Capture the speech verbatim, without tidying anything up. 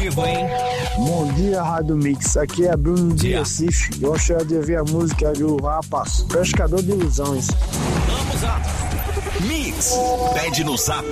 vivo, hein? Bom dia, Rádio Mix. Aqui é Bruno de Dia. Recife. Gostaria de ouvir a música do Rapas, Pescador de Ilusões. Vamos lá. Mix. Pede no zap